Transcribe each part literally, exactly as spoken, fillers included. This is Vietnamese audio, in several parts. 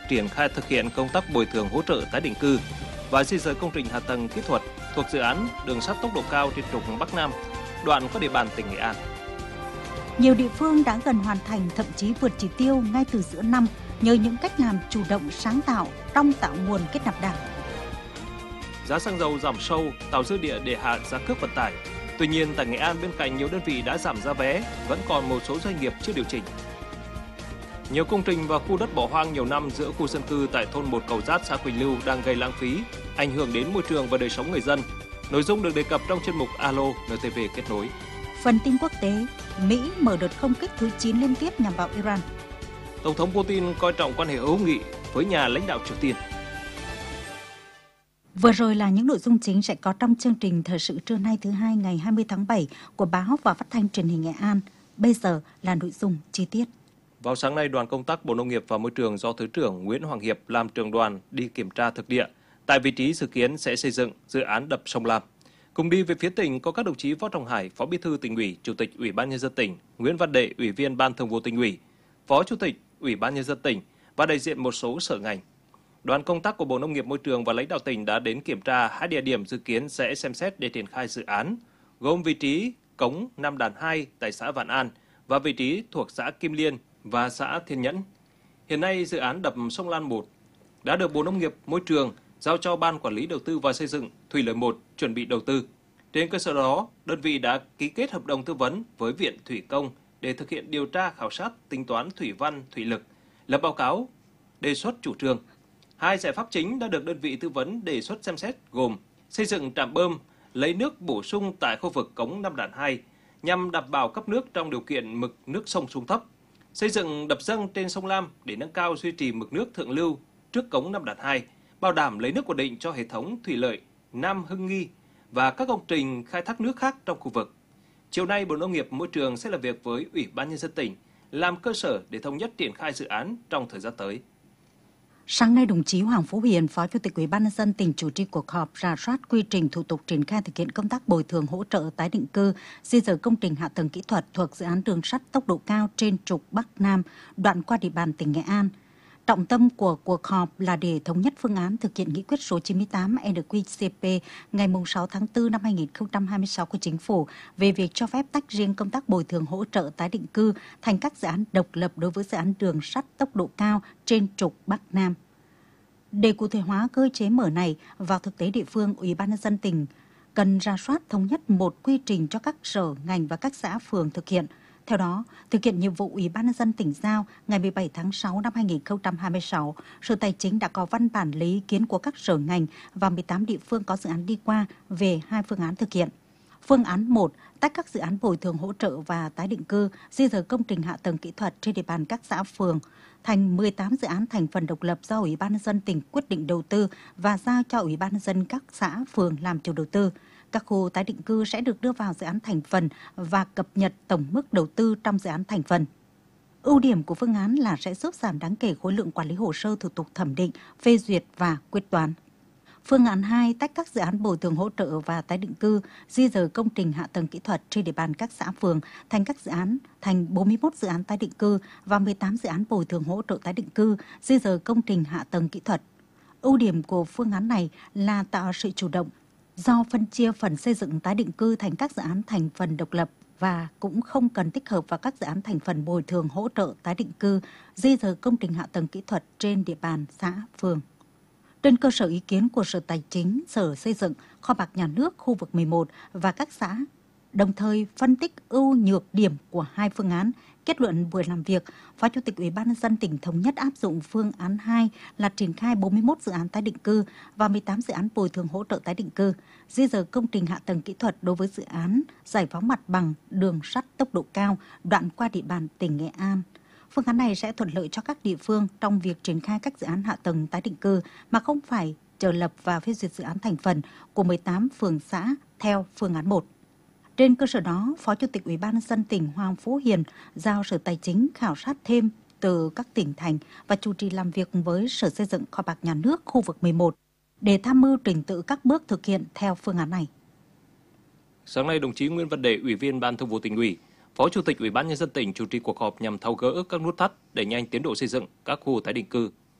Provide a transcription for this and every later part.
triển khai thực hiện công tác bồi thường hỗ trợ tái định cư và di dời công trình hạ tầng kỹ thuật thuộc dự án đường sắt tốc độ cao trên trục Bắc Nam, đoạn qua địa bàn tỉnh Nghệ An. Nhiều địa phương đã gần hoàn thành, thậm chí vượt chỉ tiêu ngay từ giữa năm nhờ những cách làm chủ động, sáng tạo trong tạo nguồn kết nạp Đảng. Giá xăng dầu giảm sâu, tạo dư địa để hạ giá cước vận tải. Tuy nhiên, tại Nghệ An bên cạnh nhiều đơn vị đã giảm giá vé, vẫn còn một số doanh nghiệp chưa điều chỉnh. Nhiều công trình và khu đất bỏ hoang nhiều năm giữa khu dân cư tại thôn một Cầu Giát, xã Quỳnh Lưu đang gây lãng phí, ảnh hưởng đến môi trường và đời sống người dân. Nội dung được đề cập trong chuyên mục Alo en tê vê kết nối. Phần tin quốc tế, Mỹ mở đợt không kích thứ chín liên tiếp nhằm vào Iran. Tổng thống Putin coi trọng quan hệ hữu nghị với nhà lãnh đạo Triều Tiên. Vừa rồi là những nội dung chính sẽ có trong chương trình thời sự trưa nay thứ hai ngày hai mươi tháng bảy của báo và phát thanh truyền hình Nghệ An. Bây giờ là nội dung chi tiết. Vào sáng nay, đoàn công tác Bộ Nông nghiệp và Môi trường do Thứ trưởng Nguyễn Hoàng Hiệp làm trưởng đoàn đi kiểm tra thực địa tại vị trí dự kiến sẽ xây dựng dự án đập sông Lam. Cùng đi về phía tỉnh có các đồng chí Võ Trọng Hải, Phó Bí thư Tỉnh ủy, Chủ tịch Ủy ban Nhân dân tỉnh, Nguyễn Văn Đệ, Ủy viên Ban Thường vụ Tỉnh ủy, Phó Chủ tịch Ủy ban Nhân dân tỉnh và đại diện một số sở ngành. Đoàn công tác của Bộ Nông nghiệp Môi trường và lãnh đạo tỉnh đã đến kiểm tra hai địa điểm dự kiến sẽ xem xét để triển khai dự án, gồm vị trí cống Nam Đàn hai tại xã Vạn An và vị trí thuộc xã Kim Liên và xã Thiên Nhẫn. Hiện nay, dự án đập sông Lam một đã được Bộ Nông nghiệp Môi trường giao cho Ban Quản lý Đầu tư và Xây dựng Thủy lợi một chuẩn bị đầu tư. Trên cơ sở đó, đơn vị đã ký kết hợp đồng tư vấn với Viện Thủy công để thực hiện điều tra khảo sát tính toán thủy văn, thủy lực, lập báo cáo, đề xuất chủ trương. Hai giải pháp chính đã được đơn vị tư vấn đề xuất xem xét gồm xây dựng trạm bơm lấy nước bổ sung tại khu vực cống Nam Đàn hai nhằm đảm bảo cấp nước trong điều kiện mực nước sông xuống thấp, xây dựng đập dâng trên sông Lam để nâng cao duy trì mực nước thượng lưu trước cống Nam Đàn hai, bảo đảm lấy nước ổn định cho hệ thống thủy lợi Nam Hưng Nghi và các công trình khai thác nước khác trong khu vực. Chiều nay, Bộ Nông nghiệp Môi trường sẽ làm việc với Ủy ban Nhân dân tỉnh làm cơ sở để thống nhất triển khai dự án trong thời gian tới. Sáng nay, đồng chí Hoàng Phú Hiền, Phó Chủ tịch Ủy ban Nhân dân tỉnh chủ trì cuộc họp rà soát quy trình thủ tục triển khai thực hiện công tác bồi thường hỗ trợ tái định cư, di dời công trình hạ tầng kỹ thuật thuộc dự án đường sắt tốc độ cao trên trục Bắc Nam, đoạn qua địa bàn tỉnh Nghệ An. Trọng tâm của cuộc họp là để thống nhất phương án thực hiện nghị quyết số chín mươi tám N Q C P ngày sáu tháng tư năm hai nghìn không trăm hai mươi sáu của Chính phủ về việc cho phép tách riêng công tác bồi thường hỗ trợ tái định cư thành các dự án độc lập đối với dự án đường sắt tốc độ cao trên trục Bắc Nam. Để cụ thể hóa cơ chế mở này vào thực tế địa phương, Ủy ban Nhân dân tỉnh cần rà soát thống nhất một quy trình cho các sở, ngành và các xã phường thực hiện. Theo đó, thực hiện nhiệm vụ Ủy ban Nhân dân tỉnh giao ngày mười bảy tháng sáu năm hai nghìn không trăm hai mươi sáu, Sở Tài chính đã có văn bản lấy ý kiến của các sở ngành và mười tám địa phương có dự án đi qua về hai phương án thực hiện. Phương án một, tách các dự án bồi thường hỗ trợ và tái định cư, di dời công trình hạ tầng kỹ thuật trên địa bàn các xã phường thành mười tám dự án thành phần độc lập do Ủy ban Nhân dân tỉnh quyết định đầu tư và giao cho Ủy ban Nhân dân các xã phường làm chủ đầu tư. Các khu tái định cư sẽ được đưa vào dự án thành phần và cập nhật tổng mức đầu tư trong dự án thành phần. Ưu điểm của phương án là sẽ giúp giảm đáng kể khối lượng quản lý hồ sơ, thủ tục thẩm định, phê duyệt và quyết toán. Phương án hai, tách các dự án bồi thường hỗ trợ và tái định cư, di dời công trình hạ tầng kỹ thuật trên địa bàn các xã phường thành các dự án thành bốn mươi mốt dự án tái định cư và mười tám dự án bồi thường hỗ trợ tái định cư, di dời công trình hạ tầng kỹ thuật. Ưu điểm của phương án này là tạo sự chủ động do phân chia phần xây dựng tái định cư thành các dự án thành phần độc lập và cũng không cần tích hợp vào các dự án thành phần bồi thường hỗ trợ tái định cư, di dời công trình hạ tầng kỹ thuật trên địa bàn xã, phường. Trên cơ sở ý kiến của Sở Tài chính, Sở Xây dựng, Kho bạc Nhà nước khu vực mười một và các xã, đồng thời phân tích ưu nhược điểm của hai phương án, kết luận buổi làm việc, Phó Chủ tịch Ủy ban Nhân dân tỉnh thống nhất áp dụng phương án hai là triển khai bốn mươi mốt dự án tái định cư và mười tám dự án bồi thường hỗ trợ tái định cư, di dời công trình hạ tầng kỹ thuật đối với dự án giải phóng mặt bằng đường sắt tốc độ cao đoạn qua địa bàn tỉnh Nghệ An. Phương án này sẽ thuận lợi cho các địa phương trong việc triển khai các dự án hạ tầng tái định cư mà không phải chờ lập và phê duyệt dự án thành phần của mười tám phường xã theo phương án một. Trên cơ sở đó, Phó Chủ tịch Ủy ban Nhân dân tỉnh Hoàng Phú Hiền giao Sở Tài chính khảo sát thêm từ các tỉnh thành và chủ trì làm việc với Sở Xây dựng, Kho bạc Nhà nước khu vực mười một để tham mưu trình tự các bước thực hiện theo phương án này. Sáng nay, đồng chí Nguyễn Văn Đệ, Ủy viên Ban Thường vụ Tỉnh ủy, Phó Chủ tịch Ủy ban Nhân dân tỉnh chủ trì cuộc họp nhằm tháo gỡ các nút thắt đẩy nhanh tiến độ xây dựng các khu tái định cư.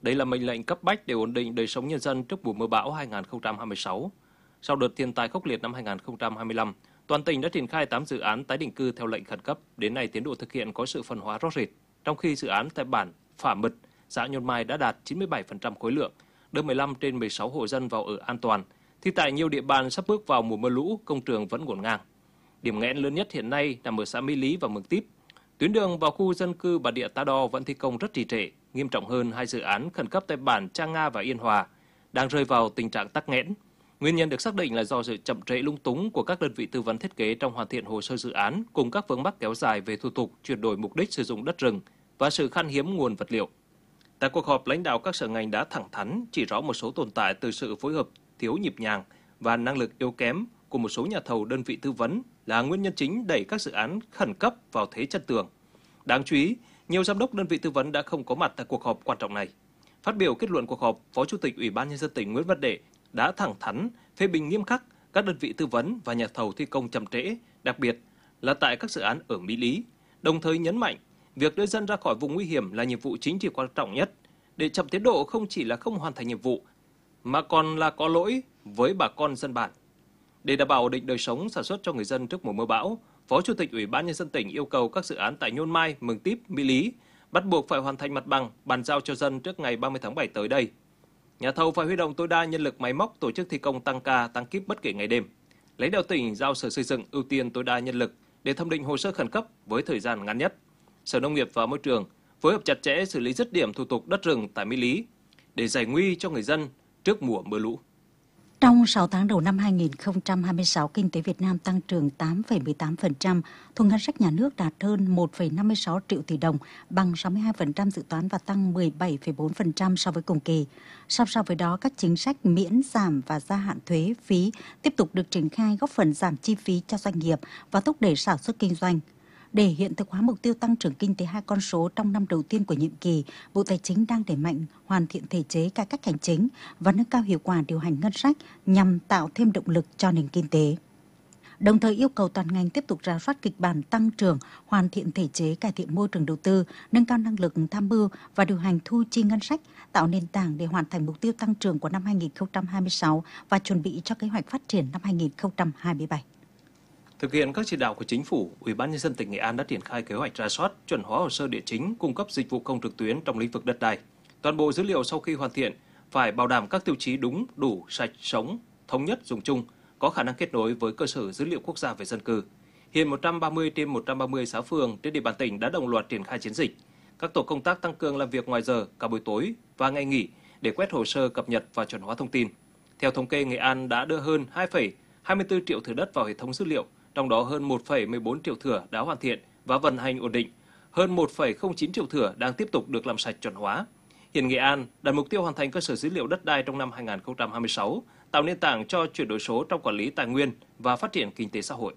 Đây là mệnh lệnh cấp bách để ổn định đời sống nhân dân trước mùa mưa bão hai nghìn không trăm hai mươi sáu. Sau đợt thiên tai khốc liệt năm hai nghìn không trăm hai mươi lăm, toàn tỉnh đã triển khai tám dự án tái định cư theo lệnh khẩn cấp. Đến nay, tiến độ thực hiện có sự phân hóa rõ rệt. Trong khi dự án tại bản Phả Mực, xã Nhôn Mai đã đạt chín mươi bảy phần trăm khối lượng, đưa mười lăm trên mười sáu hộ dân vào ở an toàn, thì tại nhiều địa bàn sắp bước vào mùa mưa lũ, công trường vẫn ngổn ngang. Điểm nghẽn lớn nhất hiện nay nằm ở xã Mỹ Lý và Mường Típ. Tuyến đường vào khu dân cư Bà Địa Ta Đo vẫn thi công rất trì trệ. Nghiêm trọng hơn, hai dự án khẩn cấp tại bản Trang Nga và Yên Hòa đang rơi vào tình trạng tắc nghẽn. Nguyên nhân được xác định là do sự chậm trễ lung túng của các đơn vị tư vấn thiết kế trong hoàn thiện hồ sơ dự án, cùng các vướng mắc kéo dài về thủ tục chuyển đổi mục đích sử dụng đất rừng và sự khan hiếm nguồn vật liệu. Tại cuộc họp, lãnh đạo các sở ngành đã thẳng thắn chỉ rõ một số tồn tại từ sự phối hợp thiếu nhịp nhàng và năng lực yếu kém của một số nhà thầu đơn vị tư vấn là nguyên nhân chính đẩy các dự án khẩn cấp vào thế chân tường. Đáng chú ý, nhiều giám đốc đơn vị tư vấn đã không có mặt tại cuộc họp quan trọng này. Phát biểu kết luận cuộc họp, Phó Chủ tịch Ủy ban Nhân dân tỉnh Nguyễn Văn Đệ đã thẳng thắn phê bình nghiêm khắc các đơn vị tư vấn và nhà thầu thi công chậm trễ, đặc biệt là tại các dự án ở Mỹ Lý, đồng thời nhấn mạnh việc đưa dân ra khỏi vùng nguy hiểm là nhiệm vụ chính trị quan trọng nhất. Để chậm tiến độ không chỉ là không hoàn thành nhiệm vụ, mà còn là có lỗi với bà con dân bản. Để đảm bảo ổn định đời sống sản xuất cho người dân trước mùa mưa bão, Phó Chủ tịch Ủy ban Nhân dân tỉnh yêu cầu các dự án tại Nhôn Mai, Mường Típ, Mỹ Lý bắt buộc phải hoàn thành mặt bằng, bàn giao cho dân trước ngày ba mươi tháng bảy tới đây. Nhà thầu phải huy động tối đa nhân lực máy móc, tổ chức thi công tăng ca, tăng kíp bất kể ngày đêm. Lãnh đạo tỉnh giao Sở Xây dựng ưu tiên tối đa nhân lực để thẩm định hồ sơ khẩn cấp với thời gian ngắn nhất. Sở Nông nghiệp và Môi trường phối hợp chặt chẽ xử lý dứt điểm thủ tục đất rừng tại Mỹ Lý để giải nguy cho người dân trước mùa mưa lũ. Trong sáu tháng đầu năm hai nghìn không trăm hai mươi sáu, kinh tế Việt Nam tăng trưởng tám phẩy mười tám phần trăm, thu ngân sách nhà nước đạt hơn một phẩy năm mươi sáu triệu tỷ đồng, bằng sáu mươi hai phần trăm dự toán và tăng mười bảy phẩy bốn phần trăm so với cùng kỳ. Song song với đó, các chính sách miễn giảm và gia hạn thuế, phí tiếp tục được triển khai, góp phần giảm chi phí cho doanh nghiệp và thúc đẩy sản xuất kinh doanh. Để hiện thực hóa mục tiêu tăng trưởng kinh tế hai con số trong năm đầu tiên của nhiệm kỳ, Bộ Tài chính đang đẩy mạnh hoàn thiện thể chế cải cách hành chính và nâng cao hiệu quả điều hành ngân sách nhằm tạo thêm động lực cho nền kinh tế. Đồng thời yêu cầu toàn ngành tiếp tục rà soát kịch bản tăng trưởng, hoàn thiện thể chế, cải thiện môi trường đầu tư, nâng cao năng lực tham mưu và điều hành thu chi ngân sách, tạo nền tảng để hoàn thành mục tiêu tăng trưởng của năm hai nghìn không trăm hai mươi sáu và chuẩn bị cho kế hoạch phát triển năm hai nghìn không trăm hai mươi bảy. Thực hiện các chỉ đạo của Chính phủ, Ủy ban Nhân dân tỉnh Nghệ An đã triển khai kế hoạch rà soát, chuẩn hóa hồ sơ địa chính, cung cấp dịch vụ công trực tuyến trong lĩnh vực đất đai. Toàn bộ dữ liệu sau khi hoàn thiện phải bảo đảm các tiêu chí đúng, đủ, sạch, sống, thống nhất, dùng chung, có khả năng kết nối với cơ sở dữ liệu quốc gia về dân cư. Hiện một trăm ba mươi trên một trăm ba mươi xã phường trên địa bàn tỉnh đã đồng loạt triển khai chiến dịch. Các tổ công tác tăng cường làm việc ngoài giờ, cả buổi tối và ngày nghỉ để quét hồ sơ, cập nhật và chuẩn hóa thông tin. Theo thống kê, Nghệ An đã đưa hơn hai phẩy hai mươi tư triệu thửa đất vào hệ thống dữ liệu, trong đó hơn một phẩy mười bốn triệu thửa đã hoàn thiện và vận hành ổn định, hơn một phẩy không chín triệu thửa đang tiếp tục được làm sạch chuẩn hóa. Hiện Nghệ An đặt mục tiêu hoàn thành cơ sở dữ liệu đất đai trong năm hai nghìn không trăm hai mươi sáu, tạo nền tảng cho chuyển đổi số trong quản lý tài nguyên và phát triển kinh tế xã hội.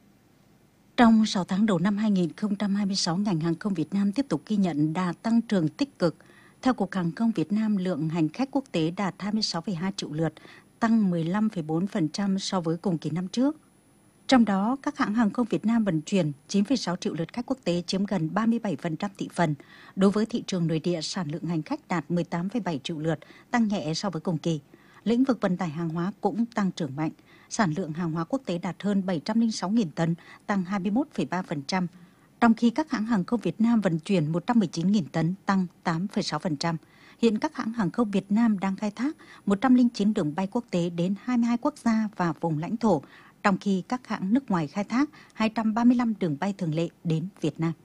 Trong sáu tháng đầu năm hai nghìn không trăm hai mươi sáu, ngành hàng không Việt Nam tiếp tục ghi nhận đà tăng trưởng tích cực. Theo Cục Hàng không Việt Nam, lượng hành khách quốc tế đạt hai mươi sáu phẩy hai triệu lượt, tăng mười lăm phẩy bốn phần trăm so với cùng kỳ năm trước. Trong đó, các hãng hàng không Việt Nam vận chuyển chín phẩy sáu triệu lượt khách quốc tế, chiếm gần ba mươi bảy phần trăm thị phần. Đối với thị trường nội địa, sản lượng hành khách đạt mười tám phẩy bảy triệu lượt, tăng nhẹ so với cùng kỳ. Lĩnh vực vận tải hàng hóa cũng tăng trưởng mạnh. Sản lượng hàng hóa quốc tế đạt hơn bảy trăm lẻ sáu nghìn tấn, tăng hai mươi mốt phẩy ba phần trăm. Trong khi các hãng hàng không Việt Nam vận chuyển một trăm mười chín nghìn tấn, tăng tám phẩy sáu phần trăm. Hiện các hãng hàng không Việt Nam đang khai thác một trăm lẻ chín đường bay quốc tế đến hai mươi hai quốc gia và vùng lãnh thổ, trong khi các hãng nước ngoài khai thác hai trăm ba mươi lăm đường bay thường lệ đến Việt Nam.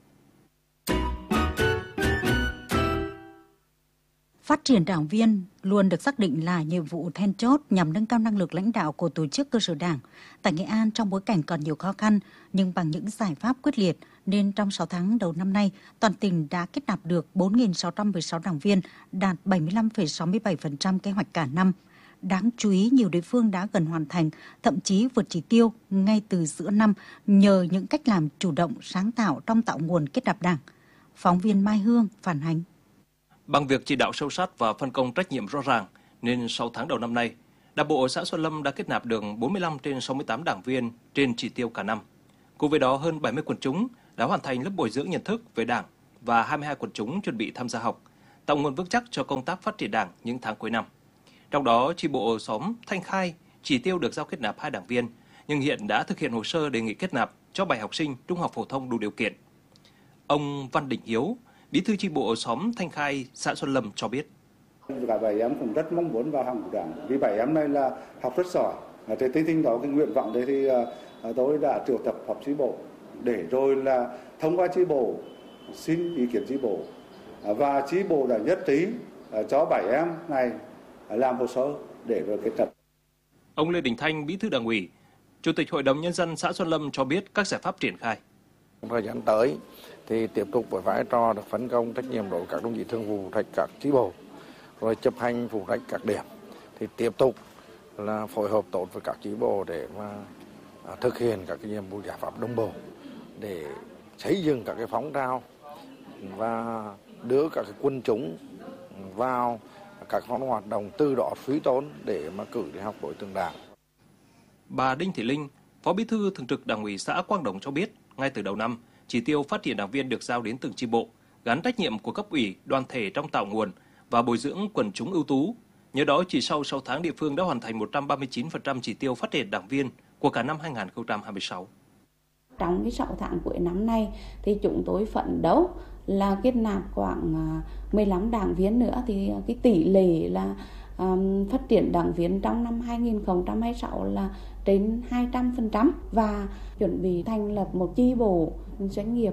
Phát triển đảng viên luôn được xác định là nhiệm vụ then chốt nhằm nâng cao năng lực lãnh đạo của tổ chức cơ sở đảng. Tại Nghệ An, trong bối cảnh còn nhiều khó khăn, nhưng bằng những giải pháp quyết liệt, nên trong sáu tháng đầu năm nay, toàn tỉnh đã kết nạp được bốn nghìn sáu trăm mười sáu đảng viên, đạt bảy mươi lăm phẩy sáu mươi bảy phần trăm kế hoạch cả năm. Đáng chú ý, nhiều địa phương đã gần hoàn thành, thậm chí vượt chỉ tiêu ngay từ giữa năm nhờ những cách làm chủ động, sáng tạo trong tạo nguồn kết nạp đảng. Phóng viên Mai Hương phản ánh. Bằng việc chỉ đạo sâu sát và phân công trách nhiệm rõ ràng, nên sáu tháng đầu năm nay, Đảng bộ xã Xuân Lâm đã kết nạp được bốn mươi lăm trên sáu mươi tám đảng viên trên chỉ tiêu cả năm. Cùng với đó, hơn bảy mươi quần chúng đã hoàn thành lớp bồi dưỡng nhận thức về Đảng và hai mươi hai quần chúng chuẩn bị tham gia học. tạo nguồn vững chắc cho công tác phát triển Đảng những tháng cuối năm. Trong đó, chi bộ xóm Thanh Khai chỉ tiêu được giao kết nạp hai đảng viên, nhưng hiện đã thực hiện hồ sơ đề nghị kết nạp cho bảy học sinh trung học phổ thông đủ điều kiện. Ông Văn Đình Hiếu, bí thư chi bộ xóm Thanh Khai, xã Xuân Lâm cho biết. Cả bảy em cũng rất mong muốn vào hàng của Đảng, vì bảy em này là học rất giỏi. Thế tinh tinh đó cái nguyện vọng đấy thì tôi đã triệu tập họp chi bộ để rồi là thông qua chi bộ xin ý kiến chi bộ, và chi bộ đã nhất trí cho bảy em này làm hồ sơ để rồi kết nạp. Ông Lê Đình Thanh, bí thư Đảng ủy, Chủ tịch Hội đồng Nhân dân xã Xuân Lâm cho biết các giải pháp triển khai. Thời gian tới thì tiếp tục với vai trò được phân công trách nhiệm đối với các đồng chí thường vụ trách các chi bộ, rồi chấp hành phụ trách các điểm, thì tiếp tục là phối hợp tốt với các chi bộ để mà thực hiện các cái nhiệm vụ giải pháp đồng bộ để xây dựng các cái phong trào và đưa các cái quân chúng vào các phong hoạt động, từ đó suy tốn để mà cử đi học đối tượng Đảng. Bà Đinh Thị Linh, Phó Bí thư Thường trực Đảng ủy xã Quang Đồng cho biết, ngay từ đầu năm, chỉ tiêu phát triển đảng viên được giao đến từng chi bộ, gắn trách nhiệm của cấp ủy, đoàn thể trong tạo nguồn và bồi dưỡng quần chúng ưu tú. Nhờ đó, chỉ sau sáu tháng địa phương đã hoàn thành một trăm ba mươi chín phần trăm chỉ tiêu phát triển đảng viên của cả năm hai nghìn không trăm hai mươi sáu. Trong cái sáu tháng cuối năm nay thì chúng tôi phấn đấu là kết nạp khoảng mười lăm đảng viên nữa, thì cái tỷ lệ là um, phát triển đảng viên trong năm hai nghìn không trăm hai mươi sáu là trên hai trăm phần trăm và chuẩn bị thành lập một chi bộ doanh nghiệp.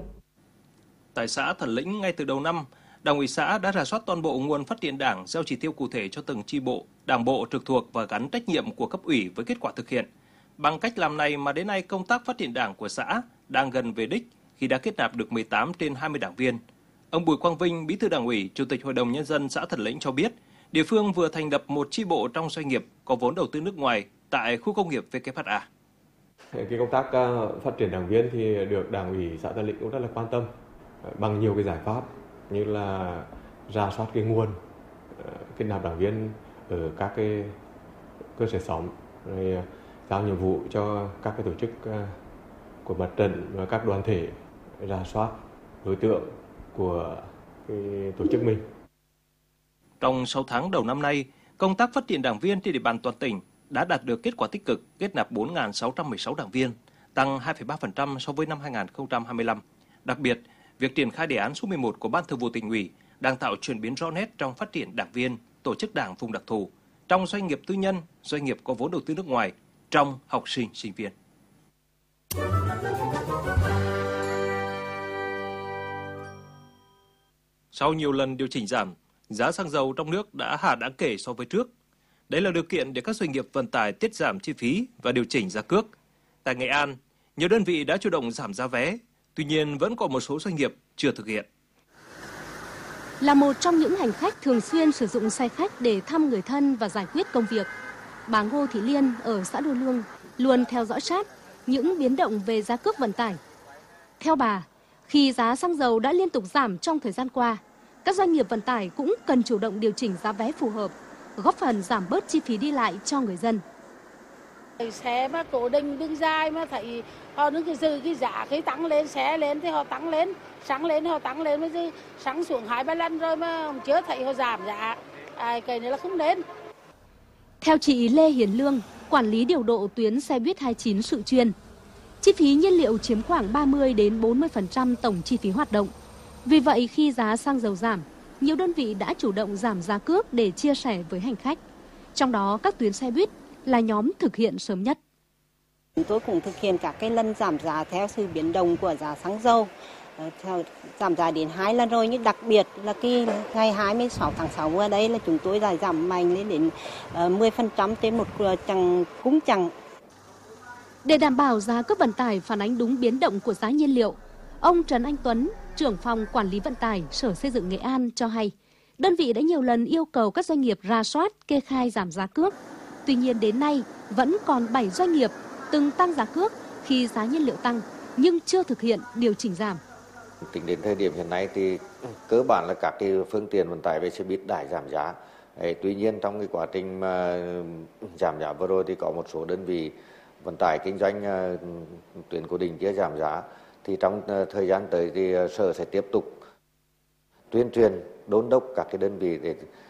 Tại xã Thần Lĩnh, ngay từ đầu năm, Đảng ủy xã đã rà soát toàn bộ nguồn phát triển đảng, giao chỉ tiêu cụ thể cho từng chi bộ, đảng bộ trực thuộc và gắn trách nhiệm của cấp ủy với kết quả thực hiện. Bằng cách làm này mà đến nay công tác phát triển đảng của xã đang gần về đích khi đã kết nạp được mười tám trên hai mươi đảng viên. Ông Bùi Quang Vinh, Bí thư Đảng ủy, Chủ tịch Hội đồng Nhân dân xã Thần Lĩnh cho biết, địa phương vừa thành lập một chi bộ trong doanh nghiệp có vốn đầu tư nước ngoài tại khu công nghiệp vê kép hát a. Cái công tác phát triển đảng viên thì được Đảng ủy xã Thần Lĩnh cũng rất là quan tâm bằng nhiều cái giải pháp như là rà soát cái nguồn kết nạp đảng viên ở các cái cơ sở xóm, rồi giao nhiệm vụ cho các cái tổ chức của mặt trận và các đoàn thể rà soát đối tượng của cái tổ chức mình. Trong sáu tháng đầu năm nay, công tác phát triển đảng viên trên địa bàn toàn tỉnh đã đạt được kết quả tích cực, kết nạp bốn nghìn sáu trăm mười sáu đảng viên, tăng hai phẩy ba phần trăm so với năm hai nghìn không trăm hai mươi lăm. Đặc biệt, việc triển khai đề án số mười một của Ban Thường vụ Tỉnh ủy đang tạo chuyển biến rõ nét trong phát triển đảng viên, tổ chức đảng vùng đặc thù, trong doanh nghiệp tư nhân, doanh nghiệp có vốn đầu tư nước ngoài, trong học sinh, sinh viên. Sau nhiều lần điều chỉnh giảm, giá xăng dầu trong nước đã hạ đáng kể so với trước. Đây là điều kiện để các doanh nghiệp vận tải tiết giảm chi phí và điều chỉnh giá cước. Tại Nghệ An, nhiều đơn vị đã chủ động giảm giá vé, tuy nhiên vẫn còn một số doanh nghiệp chưa thực hiện. Là một trong những hành khách thường xuyên sử dụng xe khách để thăm người thân và giải quyết công việc, bà Ngô Thị Liên ở xã Đô Lương luôn theo dõi sát những biến động về giá cước vận tải. Theo bà, khi giá xăng dầu đã liên tục giảm trong thời gian qua, các doanh nghiệp vận tải cũng cần chủ động điều chỉnh giá vé phù hợp, góp phần giảm bớt chi phí đi lại cho người dân. Xe mà cố định đường dài mà thấy họ đứng cái dự cái giá cái tăng lên, xe lên thì họ tăng lên, xăng lên họ tăng lên, mới xăng xuống hai ba lần rồi mà chưa thấy họ giảm giá. À, cái này là không đến. Theo chị Lê Hiền Lương, quản lý điều độ tuyến xe buýt hai mươi chín Sự Chuyên, chi phí nhiên liệu chiếm khoảng ba mươi đến bốn mươi phần trăm tổng chi phí hoạt động. Vì vậy, khi giá xăng dầu giảm, nhiều đơn vị đã chủ động giảm giá cước để chia sẻ với hành khách. Trong đó, các tuyến xe buýt là nhóm thực hiện sớm nhất. Chúng tôi cũng thực hiện các cái lần giảm giá theo sự biến động của giá xăng dầu. Giảm giá đến hai lần rồi, nhưng đặc biệt là cái ngày hai mươi sáu tháng sáu ở đây là chúng tôi đã giảm mạnh lên đến mười phần trăm trên một chặng cúng chặng. Để đảm bảo giá cước vận tải phản ánh đúng biến động của giá nhiên liệu, ông Trần Anh Tuấn, trưởng phòng quản lý vận tải Sở Xây dựng Nghệ An cho hay, đơn vị đã nhiều lần yêu cầu các doanh nghiệp rà soát, kê khai giảm giá cước. Tuy nhiên đến nay vẫn còn bảy doanh nghiệp từng tăng giá cước khi giá nhiên liệu tăng nhưng chưa thực hiện điều chỉnh giảm. Tính đến thời điểm hiện nay thì cơ bản là các cái phương tiện vận tải về xe buýt đã giảm giá. Đấy, tuy nhiên trong cái quá trình mà giảm giá vừa rồi thì có một số đơn vị vận tải kinh doanh uh, tuyến cố định chưa giảm giá. Thì trong uh, thời gian tới thì uh, Sở sẽ tiếp tục tuyên truyền đôn đốc các cái đơn vị để